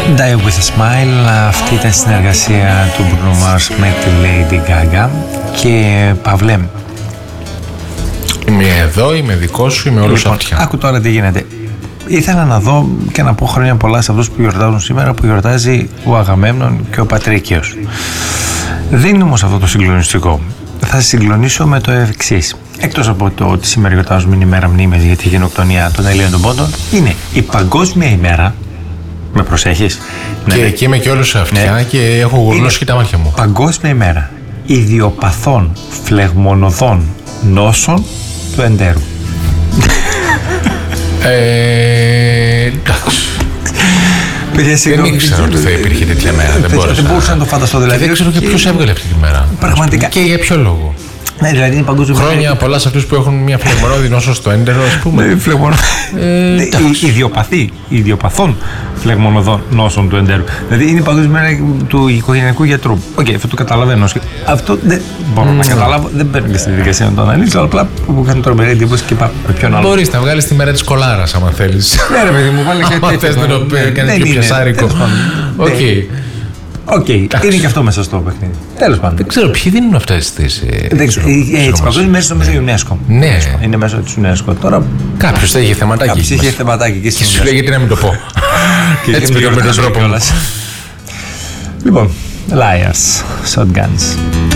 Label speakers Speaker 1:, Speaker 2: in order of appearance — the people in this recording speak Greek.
Speaker 1: Die with a Smile. Αυτή ήταν συνεργασία του Bruno Mars με τη Lady Gaga. Και Παυλέ,
Speaker 2: είμαι εδώ, είμαι δικό σου, είμαι όλος αυτιά.
Speaker 1: Άκου τώρα τι γίνεται. Ήθελα να δω και να πω χρόνια πολλά σε αυτούς που γιορτάζουν σήμερα, που γιορτάζει ο Αγαμέμνων και ο Πατρίκιος. Δεν είναι όμως αυτό το συγκλονιστικό. Θα συγκλονίσω με το εξής. Εκτός από το ότι σήμερα γιορτάζουμε την ημέρα μνήμης για τη γενοκτονία των Ελλήνων των Πόντων, είναι η παγκόσμια ημέρα. Με προσέχεις?
Speaker 2: Και εκεί είμαι και όλος αυτιά, ναι. Και έχω γουρνώσει και τα μάτια μου.
Speaker 1: Παγκόσμια ημέρα ιδιοπαθών φλεγμονωδών νόσων του εντέρου.
Speaker 2: Εντάξει. Δεν ήξερα ότι θα υπήρχε τέτοια μέρα.
Speaker 1: Δεν μπορούσα να το φανταστώ δηλαδή.
Speaker 2: Δεν ξέρω και ποιος έβγαλε αυτή τη μέρα.
Speaker 1: Πραγματικά.
Speaker 2: Και για ποιο λόγο.
Speaker 1: Ναι, δηλαδή είναι παγκόσμια.
Speaker 2: Χρόνια πολλά σε αυτούς που έχουν μια φλεγμονώδη νόσο στο έντερο, ας πούμε.
Speaker 1: Ναι, ιδιοπαθών φλεγμονωδών νόσων του εντέρου. Δηλαδή είναι η παγκόσμια μέρα του οικογενειακού γιατρού. Οκ, αυτό το καταλαβαίνω. Αυτό δεν μπορώ να καταλάβω. Δεν παίρνω και στη διαδικασία να το αναλύσω, αλλά απλά μου κάνει τρομερή εντύπωση και πάω με ποιον άλλο.
Speaker 2: Μπορείς να βγάλεις τη μέρα της κολάρας, άμα θέλεις.
Speaker 1: Ναι, ρε παιδί μου, βάλε κάτι τέτοιο.
Speaker 2: Αν θες να το κάνεις πιο πιασάρικο.
Speaker 1: Οκ, είναι και αυτό μέσα στο παιχνίδι. Τέλος πάντων.
Speaker 2: Δεν ξέρω ποιοι δίνουν αυτές τις.
Speaker 1: Τις παγκόσμιες μέρες στο UNESCO.
Speaker 2: Ναι.
Speaker 1: Είναι μέσω της UNESCO. Τώρα
Speaker 2: κάποιος θα είχε θεματάκι.
Speaker 1: Κάποιος είχε θεματάκι
Speaker 2: και σου λέει γιατί να μην το πω. Έτσι με τον τρόπο.
Speaker 1: Λοιπόν, Liars, Shotguns.